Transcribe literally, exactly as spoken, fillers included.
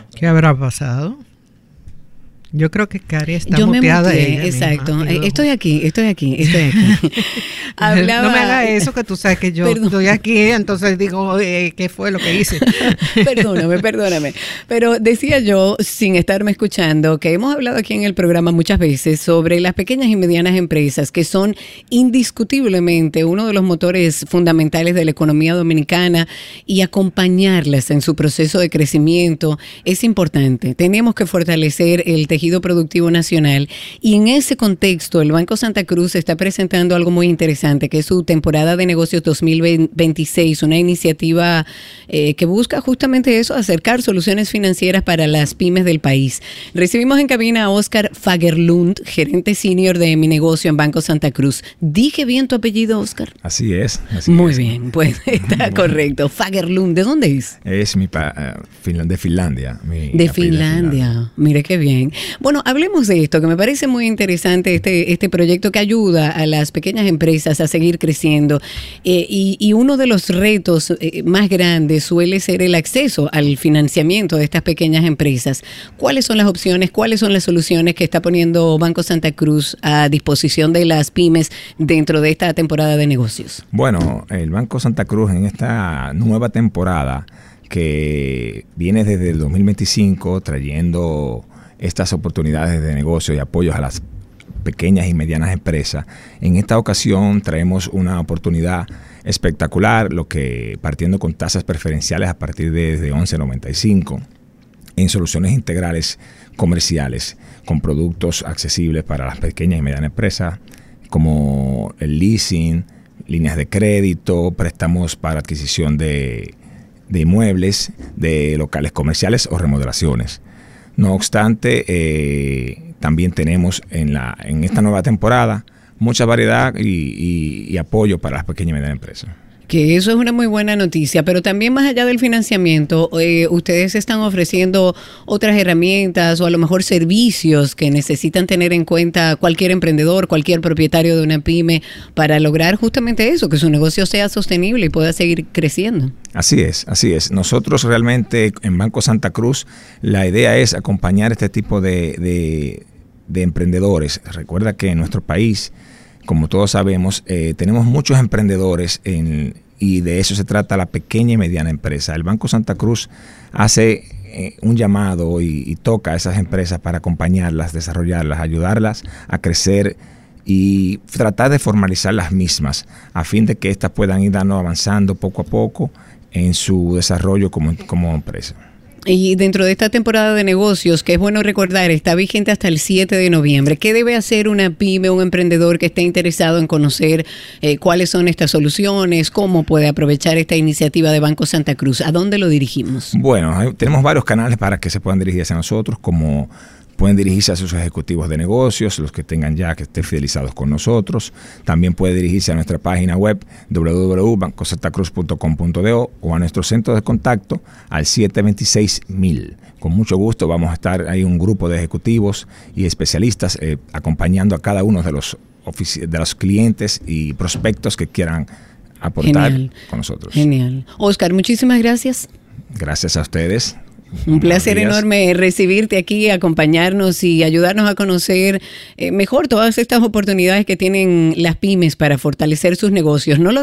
¿Qué habrá pasado? Yo creo que Cari está Yo muteada. Me muteé, ella exacto. Misma, Eh, estoy aquí, estoy aquí, estoy aquí. Hablaba... No me hagas eso, que tú sabes que yo Perdón. estoy aquí, entonces digo, eh, ¿qué fue lo que hice? Perdóname, perdóname. Pero decía yo, sin estarme escuchando, que hemos hablado aquí en el programa muchas veces sobre las pequeñas y medianas empresas, que son indiscutiblemente uno de los motores fundamentales de la economía dominicana, y acompañarlas en su proceso de crecimiento es importante. Tenemos que fortalecer el tejido productivo nacional, y en ese contexto el Banco Santa Cruz está presentando algo muy interesante, que es su temporada de negocios dos mil veintiséis, una iniciativa eh, que busca justamente eso, acercar soluciones financieras para las pymes del país. Recibimos en cabina a Oscar Fagerlund, gerente senior de Mi Negocio en Banco Santa Cruz. ¿Dije bien tu apellido, Oscar? Así es. Así muy es. bien, pues está correcto. Fagerlund, ¿de dónde es? Es mi pa, uh, de Finlandia. Mi de Finlandia. Mire qué bien. Bueno, hablemos de esto, que me parece muy interesante, este, este proyecto que ayuda a las pequeñas empresas a seguir creciendo. Eh, y, y uno de los retos eh, más grandes suele ser el acceso al financiamiento de estas pequeñas empresas. ¿Cuáles son las opciones, cuáles son las soluciones que está poniendo Banco Santa Cruz a disposición de las pymes dentro de esta temporada de negocios? Bueno, el Banco Santa Cruz en esta nueva temporada que viene desde el dos mil veinticinco trayendo estas oportunidades de negocio y apoyos a las pequeñas y medianas empresas. En esta ocasión traemos una oportunidad espectacular, lo que partiendo con tasas preferenciales a partir de, de once noventa y cinco en soluciones integrales comerciales con productos accesibles para las pequeñas y medianas empresas como el leasing, líneas de crédito, préstamos para adquisición de, de inmuebles, de locales comerciales o remodelaciones. No obstante, eh, también tenemos en, la, en esta nueva temporada mucha variedad y, y, y apoyo para las pequeñas y medianas empresas. Que eso es una muy buena noticia, pero también más allá del financiamiento, eh, ustedes están ofreciendo otras herramientas o a lo mejor servicios que necesitan tener en cuenta cualquier emprendedor, cualquier propietario de una pyme para lograr justamente eso, que su negocio sea sostenible y pueda seguir creciendo. Así es, así es. Nosotros realmente en Banco Santa Cruz la idea es acompañar este tipo de, de, de emprendedores. Recuerda que en nuestro país, como todos sabemos, eh, tenemos muchos emprendedores en, y de eso se trata la pequeña y mediana empresa. El Banco Santa Cruz hace eh, un llamado y, y toca a esas empresas para acompañarlas, desarrollarlas, ayudarlas a crecer y tratar de formalizar las mismas a fin de que éstas puedan ir dando, avanzando poco a poco en su desarrollo como, como empresa. Y dentro de esta temporada de negocios, que es bueno recordar, está vigente hasta el siete de noviembre. ¿Qué debe hacer una pyme, un emprendedor que esté interesado en conocer eh, cuáles son estas soluciones? ¿Cómo puede aprovechar esta iniciativa de Banco Santa Cruz? ¿A dónde lo dirigimos? Bueno, hay, tenemos varios canales para que se puedan dirigir hacia nosotros, como pueden dirigirse a sus ejecutivos de negocios, los que tengan ya que estén fidelizados con nosotros. También puede dirigirse a nuestra página web doble u doble u doble u punto banco santa cruz punto com punto do o a nuestro centro de contacto al siete dos seis mil. Con mucho gusto vamos a estar ahí un grupo de ejecutivos y especialistas eh, acompañando a cada uno de los, de los clientes y prospectos que quieran aportar Genial. Con nosotros. Genial. Oscar, muchísimas gracias. Gracias a ustedes. Un placer enorme recibirte aquí, acompañarnos y ayudarnos a conocer eh, mejor todas estas oportunidades que tienen las pymes para fortalecer sus negocios. No lo